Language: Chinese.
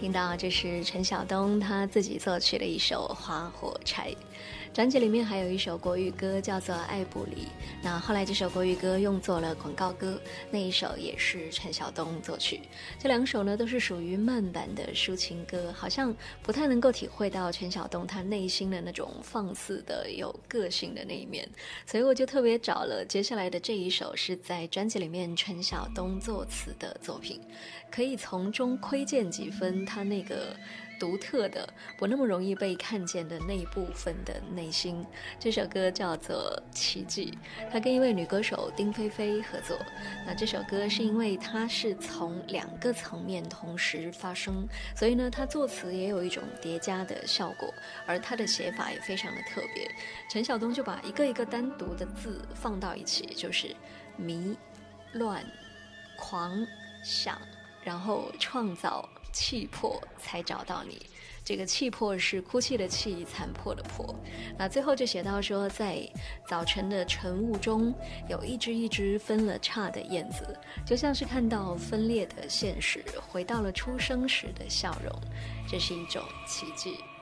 听到这是陈晓东他自己作曲的一首《花火柴》。专辑里面还有一首国语歌叫做《爱不离》，那后来这首国语歌用作了广告歌，那一首也是陈晓东作曲。这两首呢都是属于慢版的抒情歌，好像不太能够体会到陈晓东他内心的那种放肆的有个性的那一面，所以我就特别找了接下来的这一首是在专辑里面陈晓东作词的作品，可以从中窥见几分他那个独特的不那么容易被看见的那一部分的内心。这首歌叫做《奇迹》，他跟一位女歌手丁菲菲合作。那这首歌是因为它是从两个层面同时发生，所以呢他作词也有一种叠加的效果，而他的写法也非常的特别。陈晓东就把一个一个单独的字放到一起，就是迷、乱、狂、想，然后创造、气魄才找到你。这个气魄是哭泣的泣，残破的破。那最后就写到说，在早晨的晨雾中，有一只一只分了叉的燕子，就像是看到分裂的现实，回到了出生时的笑容。这是一种奇迹。